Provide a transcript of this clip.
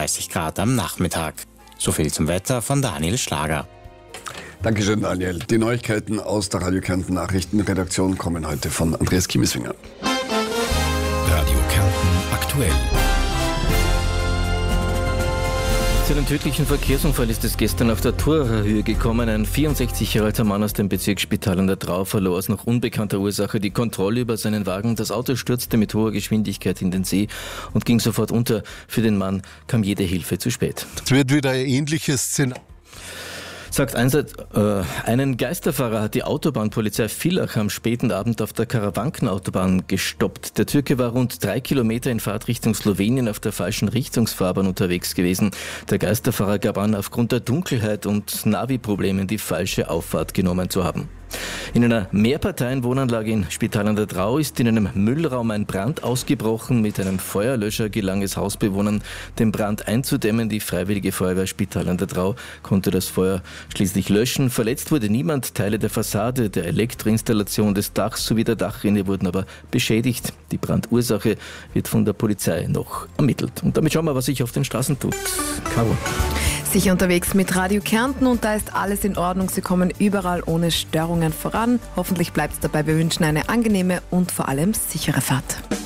31 Grad am Nachmittag. So viel zum Wetter von Daniel Schlager. Dankeschön, Daniel. Die Neuigkeiten aus der Radio Kärnten Nachrichtenredaktion kommen heute von Andreas Kiemeswinger. Radio Kärnten aktuell. Zu einem tödlichen Verkehrsunfall ist es gestern auf der Thurer Höhe gekommen. Ein 64 Jahre alter Mann aus dem Bezirksspital an der Drau verlor aus noch unbekannter Ursache die Kontrolle über seinen Wagen. Das Auto stürzte mit hoher Geschwindigkeit in den See und ging sofort unter. Für den Mann kam jede Hilfe zu spät. Es wird wieder ein ähnliches Szenario. Sagt Einsatz, einen Geisterfahrer hat die Autobahnpolizei Villach am späten Abend auf der Karawankenautobahn gestoppt. Der Türke war rund 3 Kilometer in Fahrtrichtung Slowenien auf der falschen Richtungsfahrbahn unterwegs gewesen. Der Geisterfahrer gab an, aufgrund der Dunkelheit und Navi-Problemen die falsche Auffahrt genommen zu haben. In einer Mehrparteien-Wohnanlage in Spital an der Drau ist in einem Müllraum ein Brand ausgebrochen. Mit einem Feuerlöscher gelang es Hausbewohnern, den Brand einzudämmen. Die Freiwillige Feuerwehr Spital an der Drau konnte das Feuer schließlich löschen. Verletzt wurde niemand. Teile der Fassade, der Elektroinstallation des Dachs sowie der Dachrinne wurden aber beschädigt. Die Brandursache wird von der Polizei noch ermittelt. Und damit schauen wir, was sich auf den Straßen tut. Caro. Sicher unterwegs mit Radio Kärnten und da ist alles in Ordnung. Sie kommen überall ohne Störungen voran. Hoffentlich bleibt es dabei. Wir wünschen eine angenehme und vor allem sichere Fahrt.